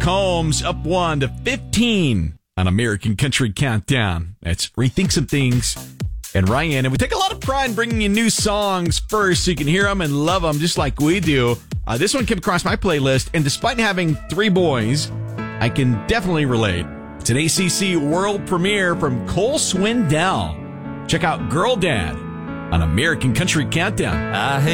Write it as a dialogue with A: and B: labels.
A: Combs up 1 to 15 on American Country Countdown. That's Rethink Some Things and Ryan. And we take a lot of pride in bringing you new songs first so you can hear them and love them just like we do. This one came across my playlist, and despite having 3 boys, I can definitely relate. It's an ACC world premiere from Cole Swindell. Check out Girl Dad on American Country Countdown.